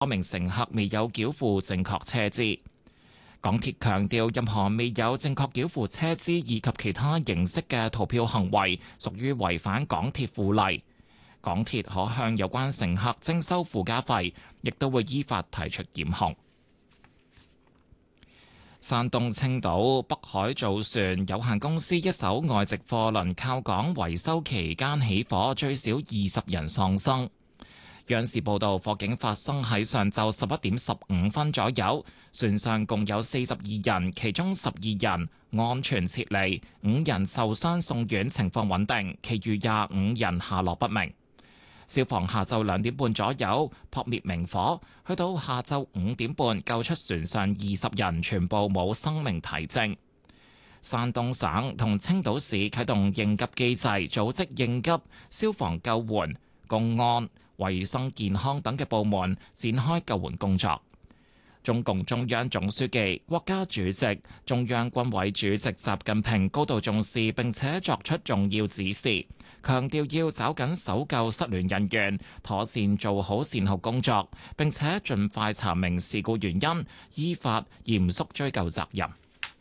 多名乘客未有繳付正確車資。港鐵強調，任何未有正確繳付車資以及其他形式嘅逃票行為，屬於違反港鐵附例。港鐵可向有關乘客徵收附加費，亦都會依法提出檢控。山東青島北海造船有限公司一艘外籍貨輪靠港維修期間起火，最少20人喪生。央視報道，火警發生喺上晝11點15分左右，船上共有42人，其中12人安全撤離，5人受傷送院，情況穩定，其餘25人下落不明。消防下晝2點半左右撲滅明火，去到下晝5點半救出船上20人，全部冇生命體徵。山東省同青島市啟動應急機制，組織應急、消防救援、公安、衛生健康等嘅部門展開救援工作。中共中央總書記、國家主席、中央軍委主席習近平高度重視並且作出重要指示，強調要抓緊搜救失聯人員，妥善做好善後工作，並且盡快查明事故原因，依法嚴肅追究責任。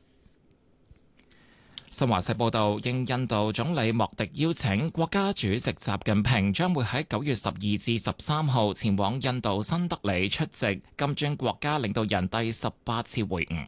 新華社報道，應印度總理莫迪邀請，國家主席習近平將會喺9月12至13號前往印度新德里出席金磚國家領導人第18次會晤。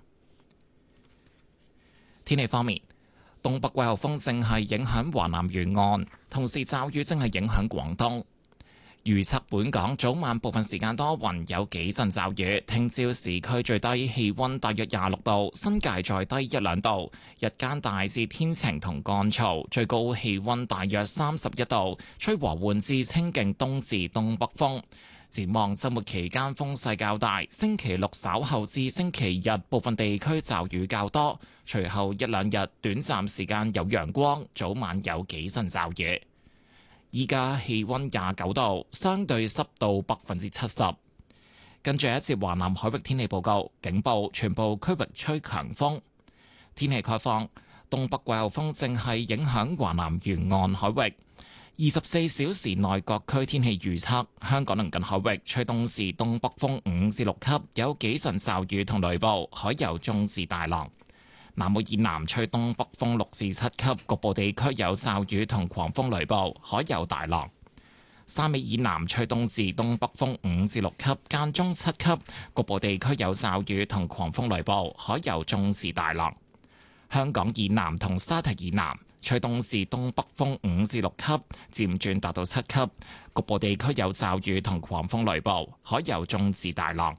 天氣方面，東北季候風正係影響華南沿岸，同時驟雨正係影響廣東。預測本港早晚部分時間多雲，有幾陣驟雨。聽朝市區最低氣溫大約26度，新界再低1-2度。日間大致天晴同乾燥，最高氣溫大約31度，吹和緩至清勁東至東北風。展望週末期間風勢較大，星期六稍後至星期日部分地區驟雨較多，隨後1-2日短暫時間有陽光，早晚有幾陣驟雨。依家氣溫29度，相對濕度70%。跟住一節華南海域天氣報告，警報全部區域吹強風。天氣概況，東北季候風正係影響華南沿岸海域。24小時內各區天氣預測：香港鄰近海域吹東至東北風5至6級，有幾陣驟雨同雷暴，海有中至大浪。南澳以南吹東北風6至7級，局部地區有驟雨同狂風雷暴，海有大浪。汕尾以南吹東至東北風5至6級，間中7級，局部地區有驟雨同狂風雷暴，海有中至大浪。香港以南同沙堤以南吹東至東北風5至6級，漸轉達到7級，局部地區有驟雨同狂風雷暴，海有中至大浪。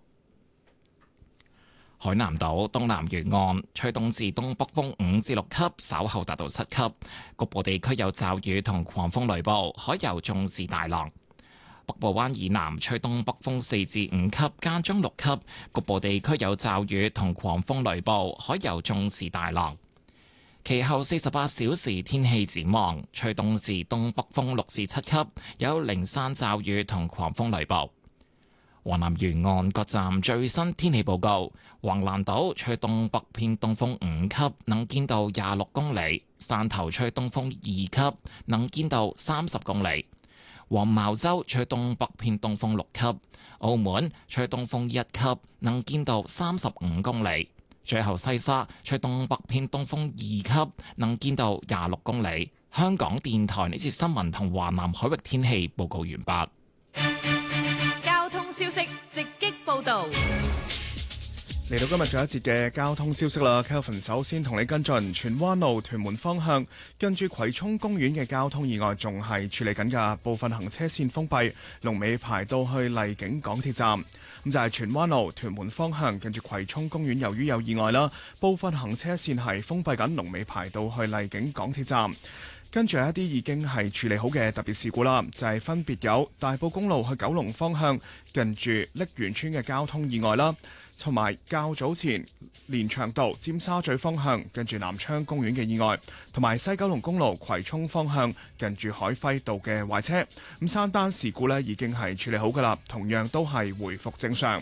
海南島東南沿岸吹東至東北風5至6級，稍後達到7級，局部地區有驟雨同狂風雷暴，海有中至大浪。北部灣以南吹東北風4至5級，間中6級，局部地區有驟雨同狂風雷暴，海有中至大浪。其後48小時天氣展望，吹東至東北風6至7級，有零散驟雨同狂風雷暴。華南沿岸各站最新天氣報告：橫瀾島吹東北偏東風5級，能見度26公里；汕頭吹東風2級，能見度30公里；黃茅洲吹東北偏東風6級；澳門吹東風1級，能見度35公里；最後西沙吹東北偏東風2級，能見度26公里。香港電台呢節新聞同華南海域天氣報告完畢。 消息直擊報道， 嚟到今日最後一節嘅交通消息啦。Kelvin 首先同你跟進荃灣路屯門方向近住葵涌公園嘅交通意外仲係處理緊㗎，部分行車線封閉，龍尾排到去荔景港鐵站。咁就係荃灣路屯門方向近住葵涌公園，由於有意外啦，部分行車線係封閉緊，龍尾排到去荔景港鐵站。跟住有一啲已經係處理好嘅特別事故啦，就係分別有大埔公路去九龍方向近住瀝源村嘅交通意外啦，同埋較早前連翔道尖沙咀方向近住南昌公園嘅意外，同埋西九龍公路葵涌方向近住海輝道嘅壞車。咁三單事故呢已經係處理好㗎啦，同樣都係回復正常。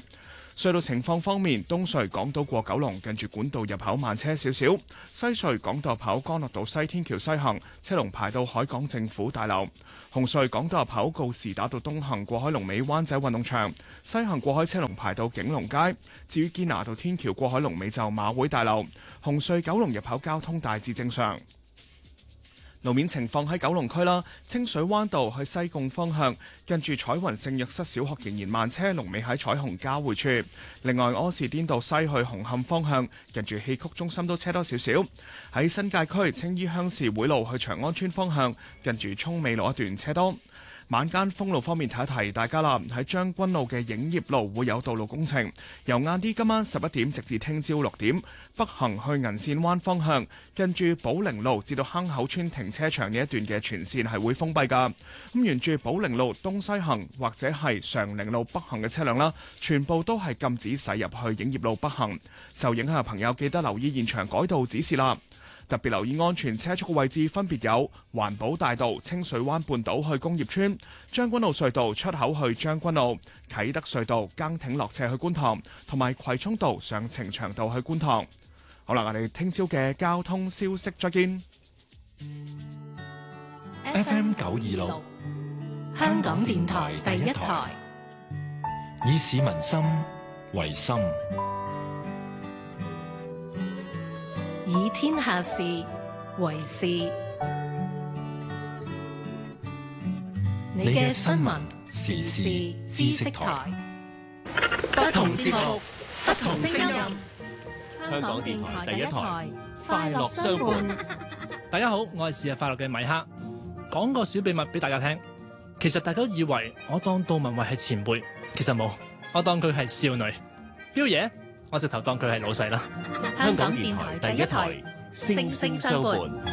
隧道情況方面，東隧港島過九龍近住管道入口慢車少少；西隧港島入口干諾道西天橋西行車龍排到海港政府大樓；紅隧港島入口告士打道東行過海龍尾灣仔運動場，西行過海車龍排到景隆街。至於堅拿道天橋過海龍尾就馬會大樓。紅隧九龍入口交通大致正常。路面情況喺九龍區啦，清水灣道去西貢方向，近住彩雲聖若瑟小學仍然慢車，龍尾喺彩虹交匯處。另外，柯士甸道西去紅磡方向，近住戲曲中心都車多少少。喺新界區青衣鄉事會路去長安村方向，近住涌尾路一段車多。晚間封路方面，提一提大家啦，喺將軍澳嘅影業路會有道路工程，由晏啲今晚11點直至聽朝6點，北行去銀線灣方向，近住寶靈路至到坑口村停車場呢一段嘅全線係會封閉㗎。咁沿住寶靈路東西行或者係常寧路北行嘅車輛啦，全部都係禁止駛入去影業路北行。受影響嘅朋友記得留意現場改道指示啦。特別留意安全車速嘅位置分別有環保大道、清水灣半島去工業村、將軍澳隧道出口去將軍澳、啟德隧道崗挺落斜去觀塘，同埋葵涌道上呈祥道去觀塘。好啦，我哋聽朝嘅交通消息再見。 FM 926香港電台第一台，以市民心為心， 以天下事為事。你嘅新聞時事知識台，不同節目，不同聲音。香港電台第一台，快樂相伴。 大家好，我係是日快樂嘅米克。講個小秘密俾大家聽，其實大家都以為我當杜文慧係前輩，其實冇，我當佢係少女。彪爺，我直頭當佢係老細啦。 香港電台第一台，聲聲相伴。